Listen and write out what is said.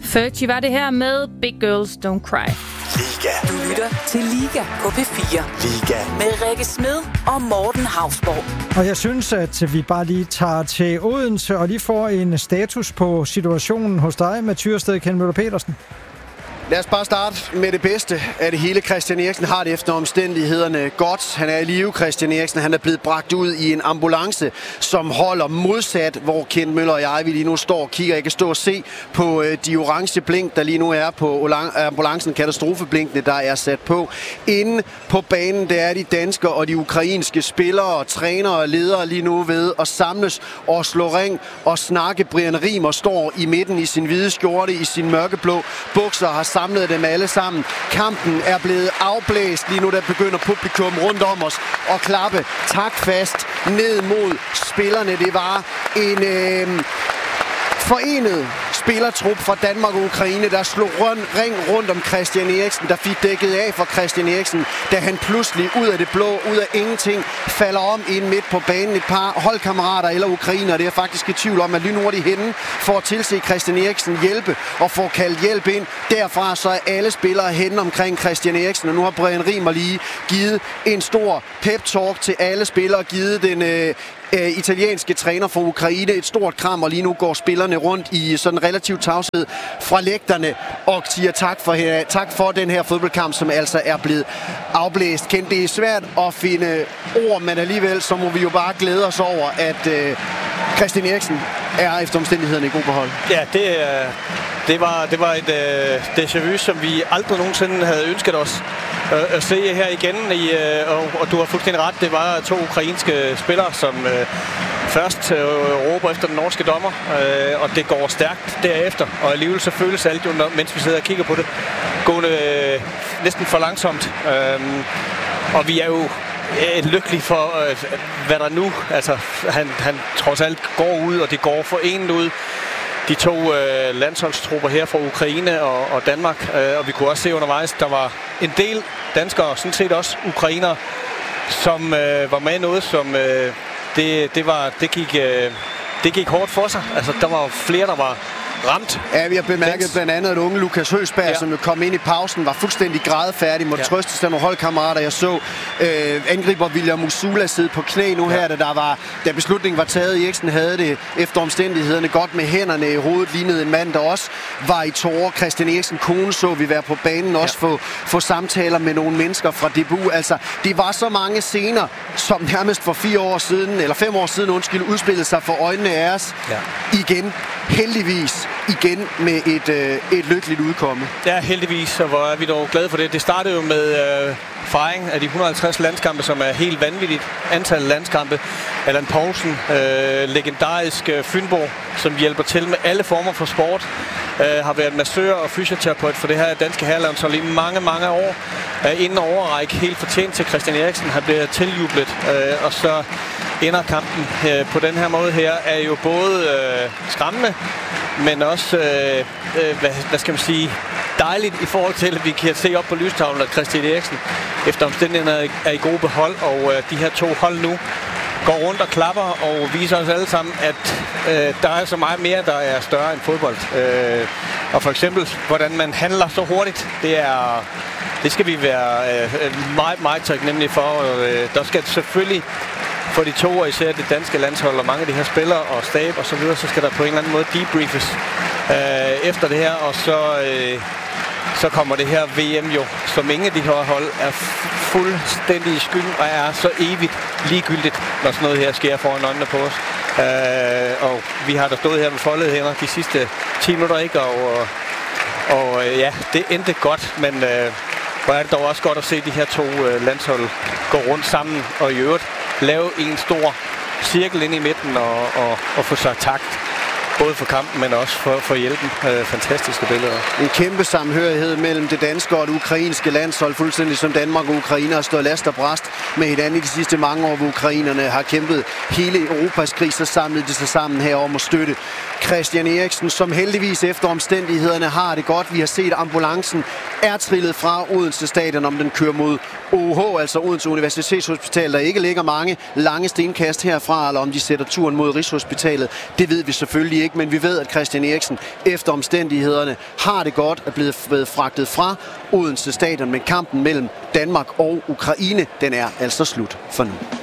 Fergie var det her med Big Girls Don't Cry. Liga. Du lytter til Liga på P4. Liga. Med Rikke Smed og Morten Hausborg. Og jeg synes, at vi bare lige tager til Odense og lige får en status på situationen hos dig, Mathias Kjeld Møller Petersen. Lad os bare starte med det bedste af det hele. Christian Eriksen har det efter omstændighederne godt. Han er i live, Christian Eriksen. Han er blevet bragt ud i en ambulance, som holder modsat, hvor Kent Møller og jeg vi lige nu står og kigger. Jeg kan stå og se på de orange blink, der lige nu er på ambulancen, katastrofeblinkene, der er sat på. Inde på banen, der er de danske og de ukrainske spillere, trænere og ledere lige nu ved at samles og slå ring og snakke. Brian Rimer står i midten i sin hvide skjorte, i sin mørkeblå bukser, har samlet dem alle sammen. Kampen er blevet afblæst. Lige nu der begynder publikum rundt om os at klappe taktfast ned mod spillerne. Det var en forenet spillertrup fra Danmark og Ukraine, der slog ring rundt om Christian Eriksen, der fik dækket af for Christian Eriksen, da han pludselig ud af det blå, ud af ingenting, falder om ind midt på banen. Et par holdkammerater eller ukrainer, det er faktisk i tvivl om, at lynhurtigt henne for at tilse Christian Eriksen hjælpe og få kaldt hjælp ind. Derfra så er alle spillere henne omkring Christian Eriksen, og nu har Brian Rimer lige givet en stor pep-talk til alle spillere, givet den italienske træner for Ukraine et stort kram, og lige nu går spillerne rundt i sådan relativt tavshed fra lægterne og siger tak for den her fodboldkamp, som altså er blevet afblæst. Kent, det er svært at finde ord, men alligevel så må vi jo bare glæde os over, at Christian Eriksen er efter omstændighederne i god behold. Ja, det var et déjà vu, som vi aldrig nogensinde havde ønsket os at se her igen. Og du har fuldstændig ret, det var 2 ukrainske spillere, som først råber efter den norske dommer, og det går stærkt derefter. Og alligevel så føles alt jo, mens vi sidder og kigger på det, gående næsten for langsomt. Og vi er jo lykkelig for, hvad der nu, altså han trods alt går ud, og det går forenet ud. De 2 landsholdstrupper her fra Ukraine og Danmark, og vi kunne også se undervejs, der var en del danskere, og sådan set også ukrainere, som var med i noget, som det gik hårdt for sig. Altså der var flere, der var ramt. Ja, vi har bemærket blandt andet, at unge Lukas Høgsberg, som jo kom ind i pausen, var fuldstændig grædefærdig, måtte trøstes af nogle holdkammerater. Jeg så angriber William Musula sidde på knæ nu her, da beslutningen var taget. Eriksen havde det efter omstændighederne godt med hænderne i hovedet, lignede en mand, der også var i tårer. Christian Eriksen kone så vi være på banen, også få samtaler med nogle mennesker fra DBU. Altså, det var så mange scener, som nærmest for 5 år siden, udspillede sig for øjnene af os igen. Heldigvis igen med et lykkeligt udkomme. Ja, heldigvis, og hvor er vi dog glade for det. Det startede jo med fejring af de 150 landskampe, som er helt vanvittigt antal landskampe. Allan Poulsen, legendarisk Fynbo, som hjælper til med alle former for sport. Har været massør og fysioterapeut for det her danske herrelandshold i mange, mange år. Inden overræk helt fortjent til Christian Eriksen. Han bliver tiljublet, og så ender kampen på den her måde her, er jo både skræmmende, men også, hvad skal man sige, dejligt i forhold til, at vi kan se op på lystavlen, at Christian Eriksen efter omstændighederne er i gode behold, og de her 2 hold nu går rundt og klapper og viser os alle sammen, at der er så meget mere, der er større end fodbold. Og for eksempel, hvordan man handler så hurtigt, det skal vi være meget, meget taknemmelige for. Der skal selvfølgelig for de 2, og især det danske landshold og mange af de her spillere og stab og så videre, så skal der på en eller anden måde debriefes efter det her, og så kommer det her VM jo, som ingen af de her hold er fuldstændig i skyggen og er så evigt ligegyldigt, når sådan noget her sker foran øjnene på os. Og vi har da stået her med foldede hænder de sidste 10 minutter, ikke? Og ja, det endte godt, men hvor er det dog også godt at se de her 2 landshold gå rundt sammen og i øvrigt lave en stor cirkel ind i midten og få sagt tak. Både for kampen, men også for hjælpen. Fantastiske billeder. En kæmpe samhørighed mellem det danske og det ukrainske landshold, fuldstændig som Danmark og Ukraine har stået last og brast med hinanden i de sidste mange år, hvor ukrainerne har kæmpet hele Europas krig, så samlede de sig sammen her om at støtte Christian Eriksen, som heldigvis efter omstændighederne har det godt. Vi har set ambulancen er trillet fra Odense Stadion, om den kører mod OUH, altså Odense Universitetshospital, der ikke ligger mange lange stenkast herfra, eller om de sætter turen mod Rigshospitalet. Det ved vi selvfølgelig ikke, men vi ved, at Christian Eriksen efter omstændighederne har det godt, er blevet fragtet fra Odense Stadion, men kampen mellem Danmark og Ukraine, den er altså slut for nu.